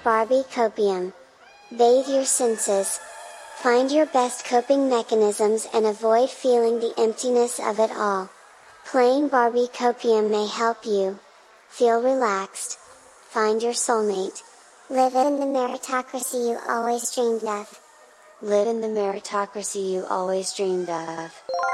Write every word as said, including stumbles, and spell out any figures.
Barbie Copium. Bathe your senses. Find your best coping mechanisms and avoid feeling the emptiness of it all. Playing Barbie Copium may help you feel relaxed, find your soulmate, live in the meritocracy you always dreamed of. Live in the meritocracy you always dreamed of.